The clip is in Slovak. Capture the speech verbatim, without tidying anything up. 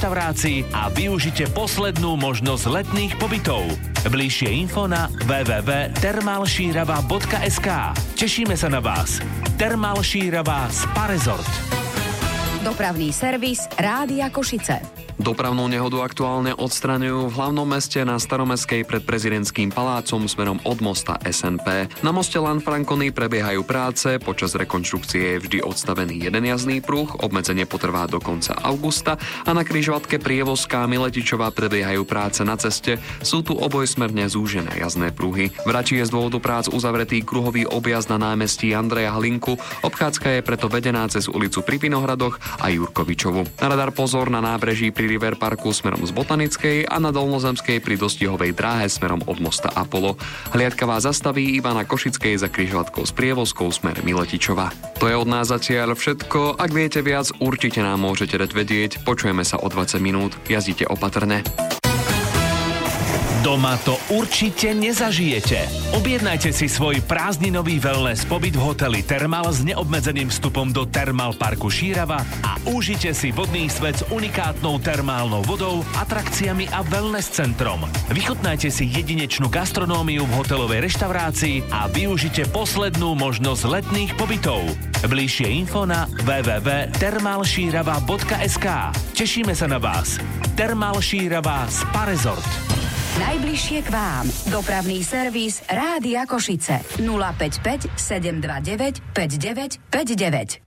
reštaurácií a využite poslednú možnosť letných pobytov. Bližšie info na w w w bodka termalšírava bodka es ká. Tešíme sa na vás. Termal Šírava Spa Resort. Dopravný servis Rádia Košice. Dopravnú nehodu aktuálne odstraňujú v hlavnom meste na Staromestskej pred prezidentským palácom smerom od mosta es en pé. Na moste Lanfranconi prebiehajú práce, počas rekonštrukcie je vždy odstavený jeden jazdný pruh, obmedzenie potrvá do konca augusta a na križovatke Prievozká Miletičová prebiehajú práce na ceste, sú tu obojsmerne zúžené jazdné pruhy. V Rači je z dôvodu prác uzavretý kruhový objazd na námestí Andreja Hlinku, obchádzka je preto vedená cez ulicu pri Vinohradoch a Jurkovičovu. Na radar pozor na nábreží pri River Parku smerom z Botanickej a na Dolnozemskej pri dostihovej dráhe smerom od mosta Apollo. Hliadka vás zastaví iba na Košickej za križovatkou s prievozkou smer Miletičova. To je od nás zatiaľ všetko. Ak viete viac, určite nám môžete dať vedieť. Počujeme sa o dvadsať minút. Jazdite opatrne. Doma to určite nezažijete. Objednajte si svoj prázdninový wellness pobyt v hoteli Thermal s neobmedzeným vstupom do Thermal Parku Šírava a užite si vodný svet s unikátnou termálnou vodou, atrakciami a wellness centrom. Vychutnajte si jedinečnú gastronómiu v hotelovej reštaurácii a využite poslednú možnosť letných pobytov. Bližšie info na w w w bodka termalšírava bodka es ká. Tešíme sa na vás. Termal Šírava Spa Resort. Najbližšie k vám. Dopravný servis Rádia Košice. nula päť päť sedem dva deväť päť deväť päť deväť.